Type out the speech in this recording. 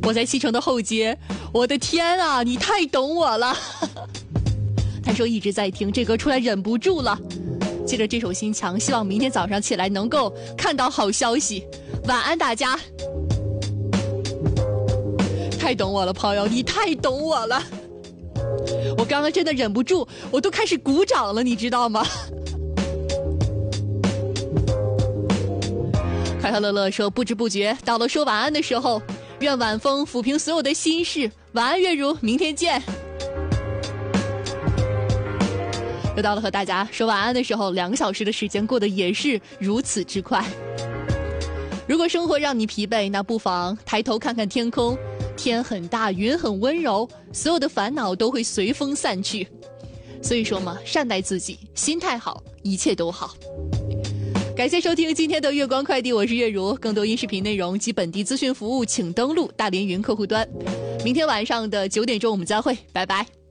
我在西城的后街，我的天啊，你太懂我了。他说一直在听，这歌出来忍不住了。借着这首心墙，希望明天早上起来能够看到好消息。晚安大家。太懂我了朋友，你太懂我了。我刚刚真的忍不住，我都开始鼓掌了，你知道吗？快快乐乐说，不知不觉到了说晚安的时候，愿晚风抚平所有的心事。晚安月如，明天见。又到了和大家说晚安的时候，2个小时的时间过得也是如此之快。如果生活让你疲惫，那不妨抬头看看天空，天很大，云很温柔，所有的烦恼都会随风散去。所以说嘛，善待自己，心态好，一切都好。感谢收听今天的月光快递，我是月如。更多音视频内容及本地资讯服务，请登录大连云客户端。明天晚上的9点钟我们再会，拜拜。